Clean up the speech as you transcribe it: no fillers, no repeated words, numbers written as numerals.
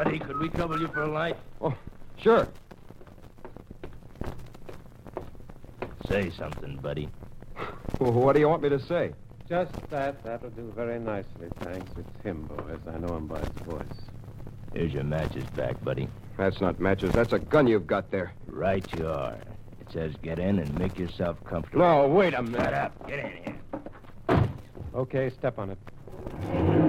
Say, could we trouble you for a light? Oh, sure. Say something, buddy. Well, what do you want me to say? Just that. That'll do very nicely, thanks. It's him, boys. I know him by his voice. Here's your matches back, buddy. That's not matches. That's a gun you've got there. Right you are. It says get in and make yourself comfortable. No, wait a minute. Shut up. Get in here. Okay, step on it.